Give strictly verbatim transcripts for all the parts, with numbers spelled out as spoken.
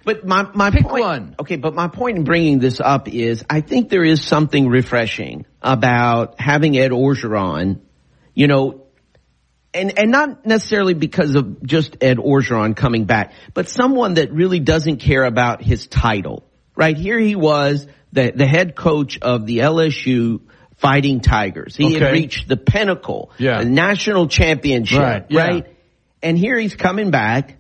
But my, my Pick point, one. Okay, but my point in bringing this up is I think there is something refreshing about having Ed Orgeron, you know, and, and not necessarily because of just Ed Orgeron coming back, but someone that really doesn't care about his title, right? Here he was, the, the head coach of the L S U Fighting Tigers. He okay. had reached the pinnacle, yeah. the national championship, right? Yeah. right? And here he's coming back,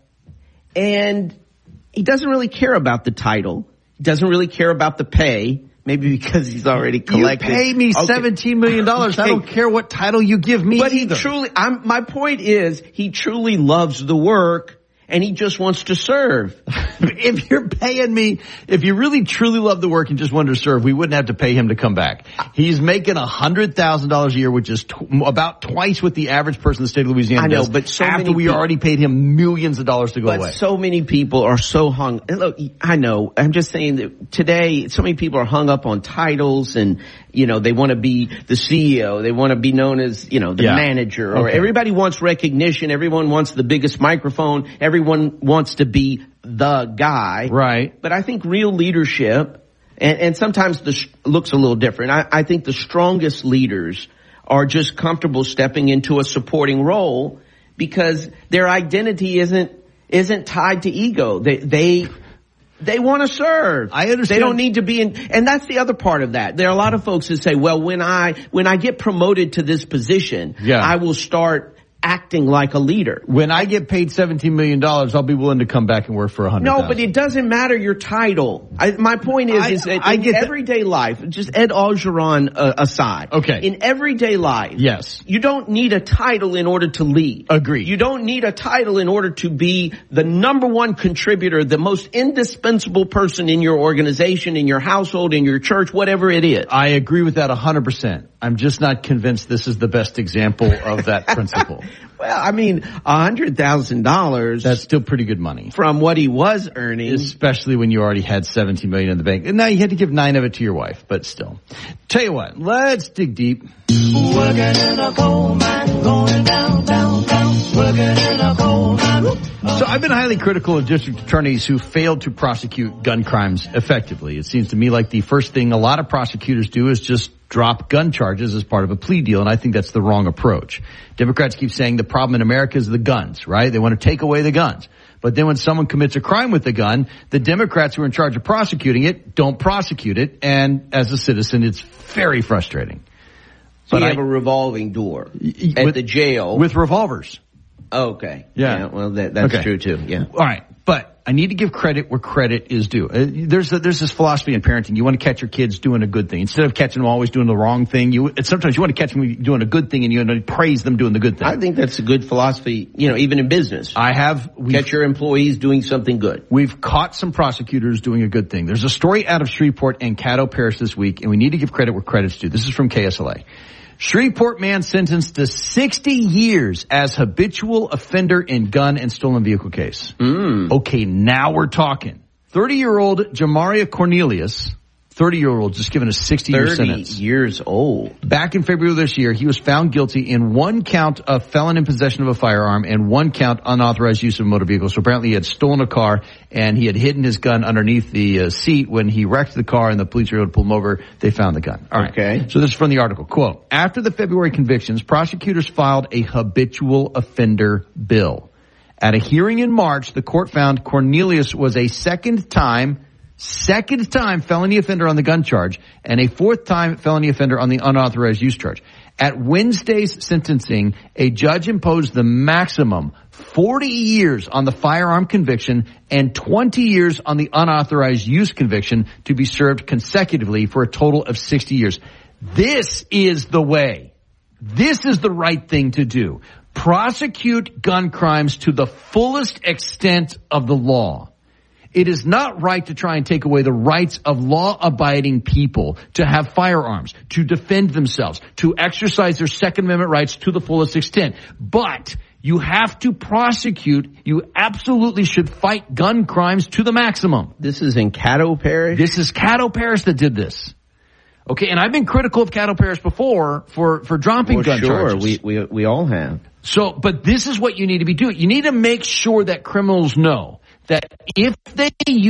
and he doesn't really care about the title. He doesn't really care about the pay. Maybe because he's already collected. You pay me okay. seventeen million dollars. Okay. I don't care what title you give me But either. he truly, I'm, my point is, he truly loves the work, and he just wants to serve. If you're paying me, if you really truly love the work and just wanted to serve, we wouldn't have to pay him to come back. He's making one hundred thousand dollars a year, which is tw- about twice what the average person in the state of Louisiana I know, does. but so after many we people, already paid him millions of dollars to go but away. so many people are so hung. Look, I know. I'm just saying that today, so many people are hung up on titles, and you know they want to be the C E O, they want to be known as you know the yeah. manager, or okay. everybody wants recognition. Everyone wants the biggest microphone. Everyone wants to be the guy. Right. But I think real leadership, and, and sometimes this looks a little different. I, I think the strongest leaders are just comfortable stepping into a supporting role because their identity isn't, isn't tied to ego. They, they, they want to serve. I understand. They don't need to be in, and that's the other part of that. There are a lot of folks that say, well, when I, when I get promoted to this position, yeah. I will start acting like a leader. When I get paid seventeen million dollars, I'll be willing to come back and work for one hundred thousand dollars. No, but it doesn't matter your title. I, my point is, I, is that I in get everyday life, just Ed Orgeron uh, aside. Okay. In everyday life. Yes. You don't need a title in order to lead. Agreed. You don't need a title in order to be the number one contributor, the most indispensable person in your organization, in your household, in your church, whatever it is. I agree with that one hundred percent. I'm just not convinced this is the best example of that principle. Well, I mean, one hundred thousand dollars. That's still pretty good money. From what he was earning. Especially when you already had seventeen million dollars in the bank. And now you had to give nine of it to your wife, but still. Tell you what, let's dig deep. Working in a coal mine, going down, down, down. Working in a coal mine. So I've been highly critical of district attorneys who failed to prosecute gun crimes effectively. It seems to me like the first thing a lot of prosecutors do is just drop gun charges as part of a plea deal, and I think that's the wrong approach. Democrats keep saying the problem in America is the guns, right? They want to take away the guns. But then when someone commits a crime with a gun, the Democrats who are in charge of prosecuting it don't prosecute it, and as a citizen, it's very frustrating. So But you I, have a revolving door y- at with, the jail. with revolvers. Oh, okay. Yeah. yeah well, that, that's Okay. true too. Yeah. All right. But I need to give credit where credit is due. Uh, there's a, there's this philosophy in parenting. You want to catch your kids doing a good thing. Instead of catching them always doing the wrong thing, you sometimes you want to catch them doing a good thing and you want to praise them doing the good thing. I think that's a good philosophy, you know, even in business. I have. Catch your employees doing something good. We've caught some prosecutors doing a good thing. There's a story out of Shreveport and Caddo Parish this week, and we need to give credit where credit's due. This is from K S L A. Shreveport man sentenced to sixty years as habitual offender in gun and stolen vehicle case. Mm. Okay, now we're talking. thirty-year-old Jamaria Cornelius, thirty-year-old just given a sixty-year sentence. thirty years old. Back in February of this year, he was found guilty in one count of felon in possession of a firearm and one count unauthorized use of a motor vehicle. So apparently he had stolen a car and he had hidden his gun underneath the uh, seat. When he wrecked the car and the police were able to pull him over, they found the gun. All right. Okay. So this is from the article. Quote, after the February convictions, prosecutors filed a habitual offender bill. At a hearing in March, the court found Cornelius was a second time Second time felony offender on the gun charge and a fourth time felony offender on the unauthorized use charge. At Wednesday's sentencing, a judge imposed the maximum forty years on the firearm conviction and twenty years on the unauthorized use conviction to be served consecutively for a total of sixty years. This is the way. This is the right thing to do. Prosecute gun crimes to the fullest extent of the law. It is not right to try and take away the rights of law-abiding people to have firearms, to defend themselves, to exercise their Second Amendment rights to the fullest extent. But you have to prosecute. You absolutely should fight gun crimes to the maximum. This is in Caddo Parish? This is Caddo Parish that did this. Okay, and I've been critical of Caddo Parish before for, for dropping well, gun sure. charges. We, we, we all have. So, but this is what you need to be doing. You need to make sure that criminals know that if they use